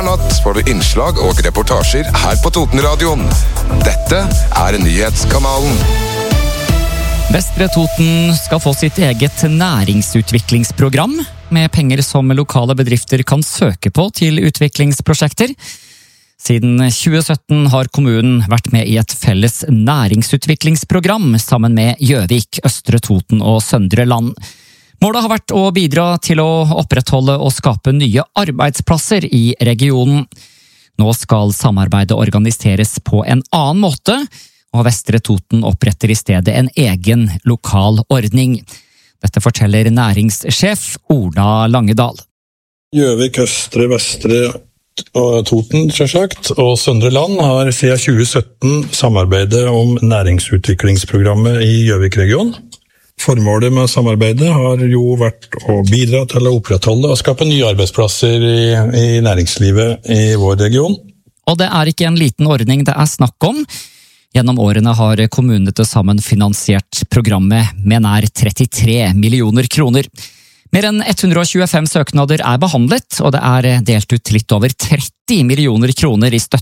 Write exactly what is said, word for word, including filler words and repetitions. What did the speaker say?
Hver natt får du innslag og reportasjer her på Totenradioen. Dette er Nyhetskanalen. Vestre Toten skal få sitt eget næringsutviklingsprogram, med penger som lokale bedrifter kan søke på til utviklingsprosjekter. Siden tjue sytten har kommunen vært med i et felles næringsutviklingsprogram sammen med Gjøvik, Østre Toten og Søndre Land. Målet har vært å bidra til å opprettholde og skape nye arbeidsplasser i regionen. Nå skal samarbeidet organiseres på en annen måte, og Vestre Toten oppretter i stedet en egen lokal ordning. Dette forteller næringssjef Ola Langedal. Gjøvik, Østre, Vestre og Toten, selvsagt, og Søndre Land har siden tjue sytten samarbeidet om næringsutviklingsprogrammet i Gjøvik-regionen. Formålet med samarbeidet har jo vært å bidra til å opprettholde og skape nye arbeidsplasser i, i næringslivet i vår region. Og det er ikke en liten ordning det er snakk om. Gjennom årene har kommunene til sammen finansiert programmet med nær trettitre millioner kroner. Mer enn ett hundre og tjuefem søknader er behandlet, og det er delt ut litt over tretti millioner kroner i støtte